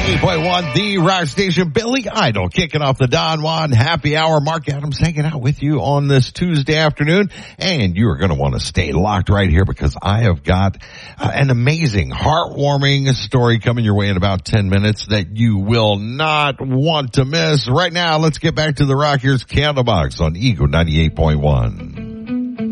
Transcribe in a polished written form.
98.1, the rock station. Billy Idol kicking off the Don Juan Happy Hour. Mark Adams hanging out with you on this Tuesday afternoon. And you are going to want to stay locked right here because I have got an amazing, heartwarming story coming your way in about 10 minutes that you will not want to miss. Right now, let's get back to the rock. Here's Candlebox on Eagle 98.1.